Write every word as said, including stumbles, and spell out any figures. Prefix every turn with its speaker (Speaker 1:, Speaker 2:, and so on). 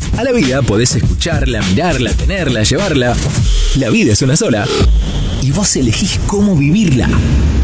Speaker 1: A la vida podés escucharla, mirarla, tenerla, llevarla. La vida es una sola. Y vos elegís cómo vivirla.